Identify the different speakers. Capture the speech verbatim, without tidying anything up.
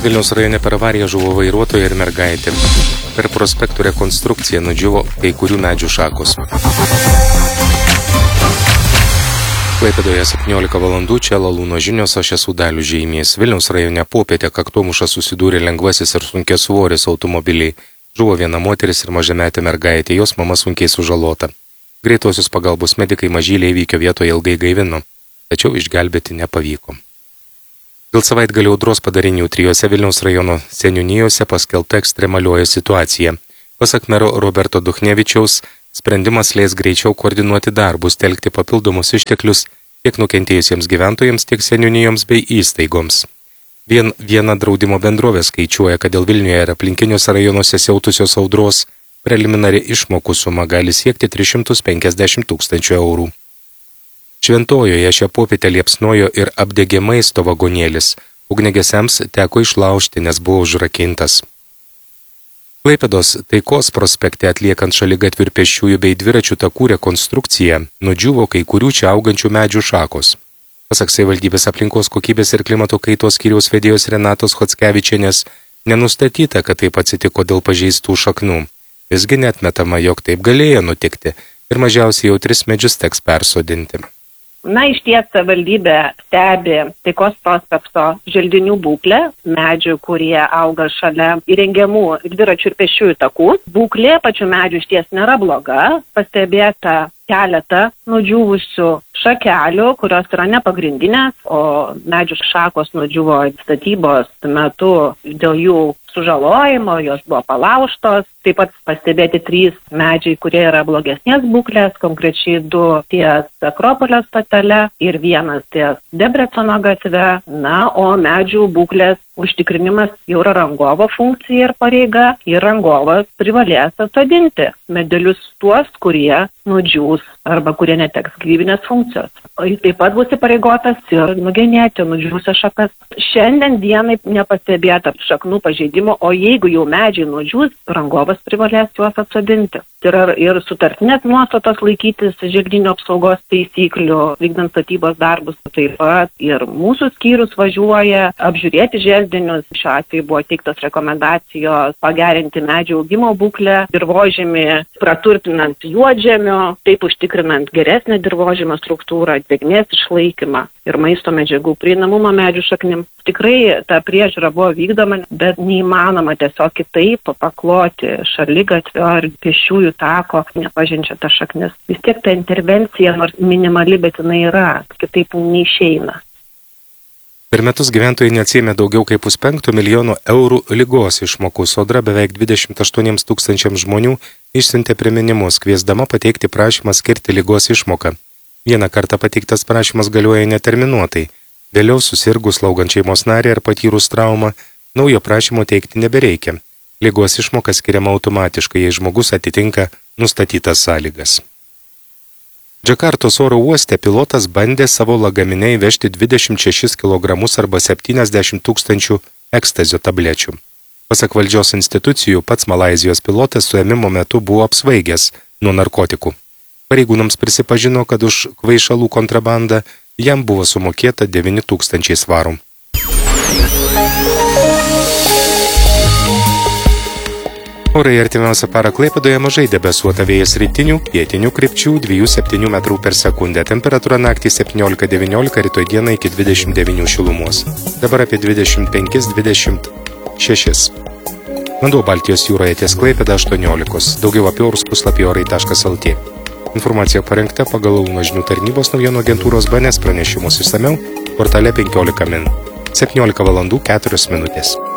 Speaker 1: Vilniaus rajone per avariją žuvo vairuotoja ir mergaitė. Per prospektų rekonstrukciją nudžiuvo kai kurių medžių šakos. Klaipėdoje septyniolika valandų, čia Lalūno žinios, aš esu Dalius Žeimys. Vilniaus rajone popietę kaktomuša susidūrė lengvasis ir sunkiasvoris automobiliai. Žuvo viena moteris ir mažametė mergaitė, jos mama sunkiai sužalota. Greitosios pagalbos medikai mažylę įvykio vietoje ilgai gaivino, tačiau išgelbėti nepavyko. Dėl savaitgalio audros padarinių trijose Vilniaus rajono seniūnijose paskelbta ekstremalioji situacija. Pasak mero Roberto Duchnevičiaus, sprendimas leis greičiau koordinuoti darbus, telkti papildomus išteklius tiek nukentėjusiems gyventojams, tiek seniūnijoms bei įstaigoms. Vien viena draudimo bendrovė skaičiuoja, kad dėl Vilniuje ir aplinkiniuose rajonuose siautusios audros preliminari išmokų suma gali siekti tris šimtus penkiasdešimt tūkstančių eurų. Šventojoje šią popietę liepsnojo ir apdegė maisto vagonėlis. Ugniagesiams teko išlaužti, nes buvo užrakintas. Klaipėdos Taikos prospekte atliekant šaligatvių ir pėsčiųjų bei dviračių takų rekonstrukciją nudžiuvo kai kurių čia augančių medžių šakos. Pasak savivaldybės aplinkos kokybės ir klimato kaitos skyriaus vedėjos Renatos Chockevičienės, nenustatyta, kad taip atsitiko dėl pažeistų šaknų. Visgi neatmetama, jog taip galėjo nutikti ir mažiausiai jau tris medžius teks persodinti.
Speaker 2: Na, iš ties savivaldybė stebi Taikos prospekto želdinių būklę, medžių, kurie auga šalia įrengiamų dviračių ir pėsčiųjų takų. Būklė pačių medžių iš ties nėra bloga, pastebėta keletą nudžiūvusių šakelių, kurios yra nepagrindinės, o medžių šakos nudžiuvo statybos metu dėl jų sužalojimo, jos buvo palaužtos. Taip pat pastebėti trys medžiai, kurie yra blogesnės būklės, konkrečiai du ties Akropolio stotele ir vienas ties Debreceno gatve. Na, o medžių būklės užtikrinimas jau yra rangovo funkcija ir pareiga, ir rangovas privalės atsodinti medelius tuos, kurie nudžiūs arba kurie neteks gyvybinės funkcijos. O jis taip pat bus įpareigotas ir nugenėti nudžiūsias šakas. Šiandien dienai nepastebėta šaknų pažeidimo, o jeigu jau medžiai nudžiūs, rangovas privalės juos atsodinti. Tai yra ir sutartinės nuostatos laikytis želdinių apsaugos taisyklių, vykdant statybos darbus. Taip pat ir mūsų skyrius važiuoja apžiūrėti želdinius. Šiuo atveju buvo teiktos rekomendacijos pagerinti medžių augimo būklę, dirvožemį praturtinant juodžemiu, taip užtikrinant geresnę dirvožemio struktūrą, drėgmės išlaikymą ir maisto medžiagų prieinamumą medžių šaknim. Tikrai ta priežiūra buvo vykdoma, bet neįmanoma tiesiog kitaip pakloti šaligatvio ar pėsčiųjų tako, nepažinčia tas šaknis. Vis tiek ta intervencija, nors minimali, bet jinai yra, kitaip neišeina.
Speaker 1: Per metus gyventojai neatsiėmė daugiau kaip puspenkto milijono eurų ligos išmokų. Sodra beveik dvidešimt aštuoniems tūkstančiams žmonių išsiuntė priminimus, kviesdama pateikti prašymą skirti ligos išmoką. Vieną kartą pateiktas prašymas galioja neterminuotai. Vėliau susirgus slaugant šeimos narį ar patyrus traumą, naujo prašymo teikti nebereikia. Ligos išmoka skiriama automatiškai, jei žmogus atitinka nustatytas sąlygas. Džakartos oro uoste pilotas bandė savo lagamine įvežti dvidešimt šešis kilogramus arba septyniasdešimt tūkstančių ekstazio tablečių. Pasak valdžios institucijų, pats Malaizijos pilotas suėmimo metu buvo apsvaigęs nuo narkotikų. Pareigūnams prisipažino, kad už kvaišalų kontrabandą jam buvo sumokėta devyni tūkstančiai svarų. Orai artimiausią parą Klaipėdoje mažai debesuota, vėjas rytinių, pietinių krypčių dviejų septynių metrų per sekundę. Temperatūra naktį septyniolika devyniolika, rytoj dieną iki dvidešimt devynių šilumos. Dabar apie dvidešimt penkis dvidešimt šešis. Vanduo Baltijos jūroje ties Klaipėda aštuoniolika. Daugiau apie orus puslapį orai taškas lt. Informacija parengta pagal Lalūno žinių tarnybos naujienų agentūros B N S pranešimus išsamiau portale penkiolika min. septyniolika valandų keturios minutės.